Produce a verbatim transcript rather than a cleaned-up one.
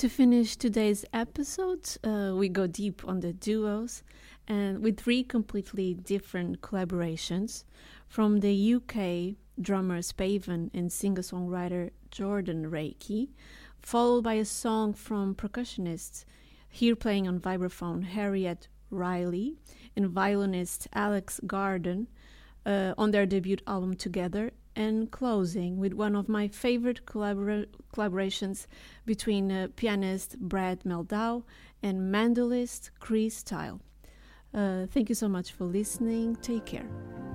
To finish today's episode, uh, we go deep on the duos and with three completely different collaborations from the U K drummer Spaven and singer-songwriter Jordan Reiki, followed by a song from percussionists here playing on vibraphone Harriet Riley and violinist Alex Garden uh, on their debut album Together, and closing with one of my favorite collabora- collaborations between uh, pianist Brad Meldau and mandolist Chris Tile. Uh, thank you so much for listening. Take care.